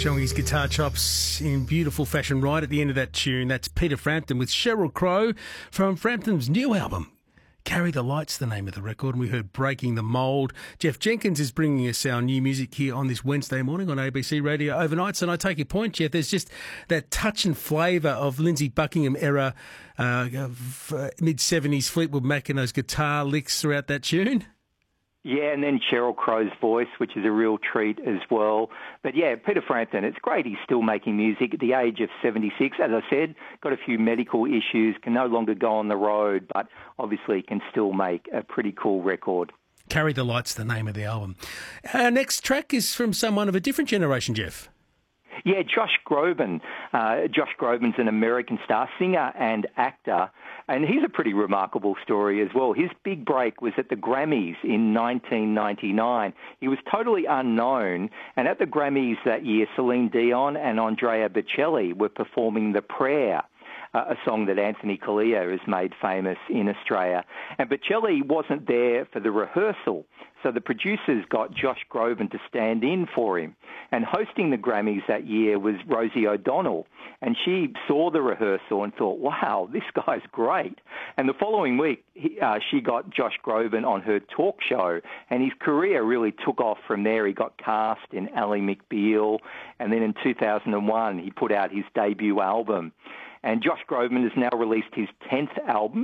Showing his guitar chops in beautiful fashion right at the end of that tune. That's Peter Frampton with Sheryl Crow from Frampton's new album. Carry the Light's the name of the record, and we heard Breaking the Mould. Jeff Jenkins is bringing us our new music here on this Wednesday morning on ABC Radio Overnights, and I take your point, Jeff. There's just that touch and flavour of Lindsey Buckingham era, mid-70s Fleetwood Mac and those guitar licks throughout that tune. Yeah, and then Sheryl Crow's voice, which is a real treat as well. But yeah, Peter Frampton, it's great he's still making music at the age of 76. As I said, got a few medical issues, can no longer go on the road, but obviously can still make a pretty cool record. Carry the Light's the name of the album. Our next track is from someone of a different generation, Jeff. Yeah, Josh Groban. Josh Groban's an American star, singer and actor, and he's a pretty remarkable story as well. His big break was at the Grammys in 1999. He was totally unknown, and at the Grammys that year, Celine Dion and Andrea Bocelli were performing The Prayer, a song that Anthony Collier has made famous in Australia. And Bocelli wasn't there for the rehearsal, so the producers got Josh Groban to stand in for him. And hosting the Grammys that year was Rosie O'Donnell, and she saw the rehearsal and thought, wow, this guy's great. And the following week, she got Josh Groban on her talk show, and his career really took off from there. He got cast in Ally McBeal, and then in 2001, he put out his debut album. And Josh Groban has now released his 10th album,